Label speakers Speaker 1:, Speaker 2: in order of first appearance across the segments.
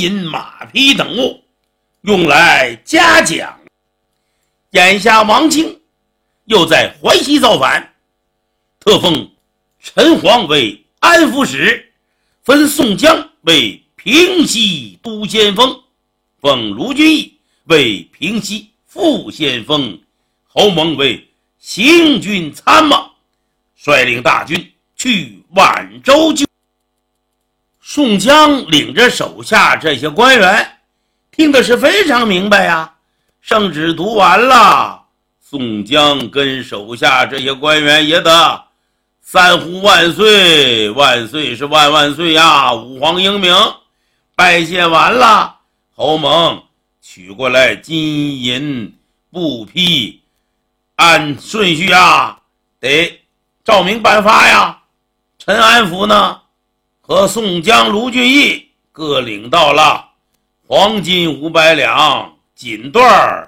Speaker 1: 银马匹等物，用来嘉奖。眼下王庆又在淮西造反，特封陈璜为安抚使，分宋江为平西都先锋，封卢俊义为平西副先锋，侯蒙为行军参谋，率领大军去万州救。宋江领着手下这些官员听的是非常明白呀。圣旨读完了，宋江跟手下这些官员也得三呼万岁，万岁是万万岁呀，吾皇英明。拜谢完了，侯蒙取过来金银布匹，按顺序啊得照明颁发呀。陈安福呢和宋江、卢俊义各领到了黄金500两、锦缎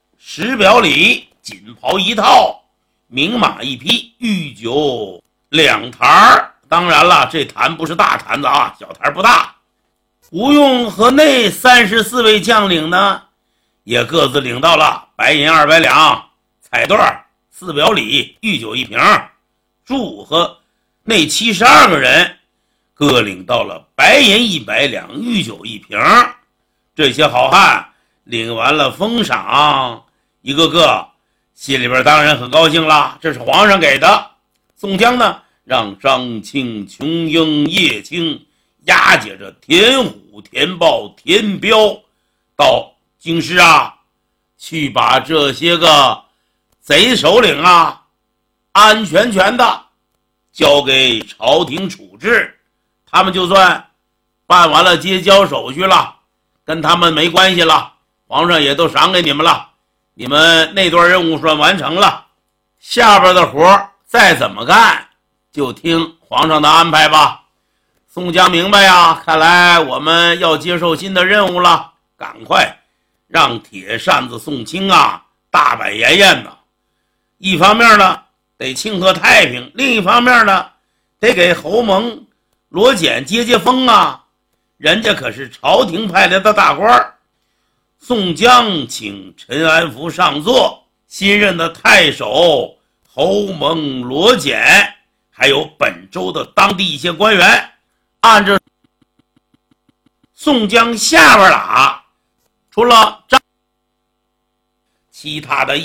Speaker 1: 10表里、锦袍1套、名马1匹、御酒2坛。当然了，这坛不是大坛子啊，小坛不大。吴用和那34位将领呢，也各自领到了白银200两、彩缎4表里、御酒1瓶。祝和那72个人各领到了白银100两、御酒1瓶。这些好汉领完了封赏，一个个心里边当然很高兴了，这是皇上给的。宋江呢，让张青、琼英、叶青押解着田虎、田豹、田彪到京师啊，去把这些个贼首领啊安全的交给朝廷处置。他们就算办完了接交手续了，跟他们没关系了，皇上也都赏给你们了，你们那段任务算完成了，下边的活再怎么干就听皇上的安排吧。宋江明白呀，看来我们要接受新的任务了，赶快让铁扇子宋清啊大摆筵宴呢。一方面呢得庆贺太平，另一方面呢得给侯蒙、罗简接风啊，人家可是朝廷派来的大官。宋江请陈安福上座，新任的太守侯蒙、罗简还有本州的当地一些官员，按着宋江下边打，除了张，其他的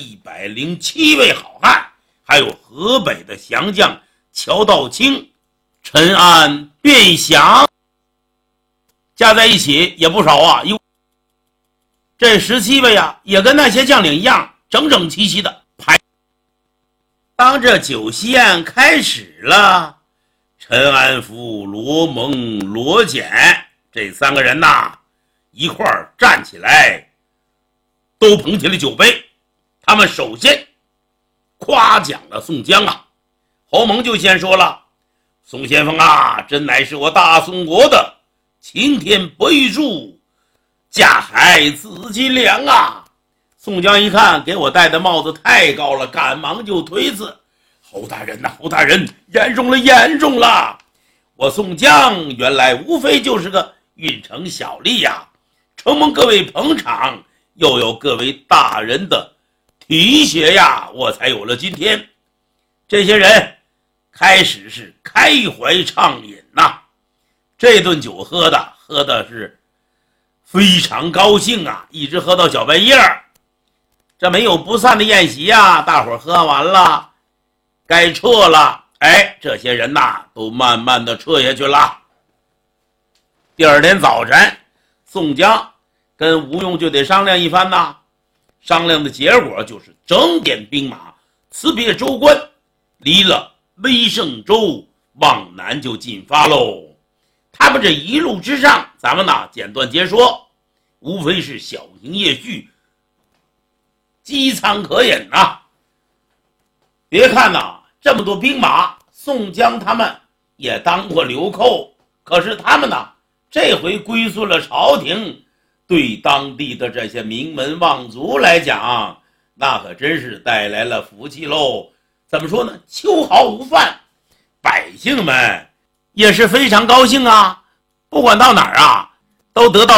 Speaker 1: 107位好汉，还有河北的降将乔道清、陈安、卞祥，加在一起也不少啊。这17位啊，也跟那些将领一样，整整齐齐的排。当这酒席宴开始了，陈安福、罗蒙、罗简这3个人呐，一块儿站起来，都捧起了酒杯。他们首先夸奖了宋江啊。侯蒙就先说了：“宋先锋啊，真乃是我大宋国的晴天博玉柱，架海紫金梁啊！”宋江一看给我戴的帽子太高了，赶忙就推辞：“侯大人呐，侯大人，严重了，严重了！我宋江原来无非就是个运城小吏呀，承蒙各位捧场，又有各位大人的提携呀，我才有了今天。”这些人开始是开怀畅饮呐，这顿酒喝的是非常高兴啊，一直喝到小半夜。这没有不散的宴席啊，大伙喝完了该撤了。这些人呐都慢慢的撤下去了。第二天早晨，宋江跟吴用就得商量一番呐。商量的结果就是整点兵马辞别州关，离了威胜州往南就进发喽。他们这一路之上，咱们呢简短截说，无非是小营夜叙，饥餐可饮呐。别看呐这么多兵马，宋江他们也当过流寇，可是他们呢这回归顺了朝廷，对当地的这些名门望族来讲，那可真是带来了福气喽。怎么说呢？秋毫无犯，百姓们也是非常高兴啊，不管到哪儿啊，都得到